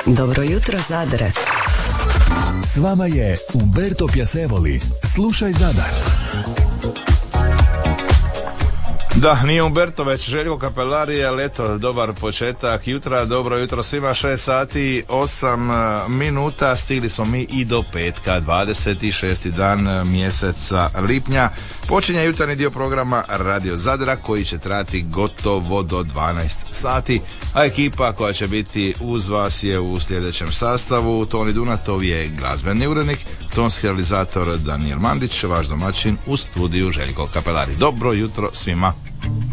Dobro jutro, Zadre. S vama je Umberto Piacevoli. Slušaj Zadar. Da, nije Umberto, već Željko Kapelari, ali eto, dobar početak jutra, dobro jutro svima, 6 sati, 8 minuta, stigli smo mi i do petka, 26. dan mjeseca lipnja. Počinje jutarnji dio programa Radio Zadra koji će trajati gotovo do 12 sati, a ekipa koja će biti uz vas je u sljedećem sastavu. Toni Dunatov je glazbeni urednik, tonski realizator Daniel Mandić, vaš domaćin u studiju Željko Kapelari. Dobro jutro svima.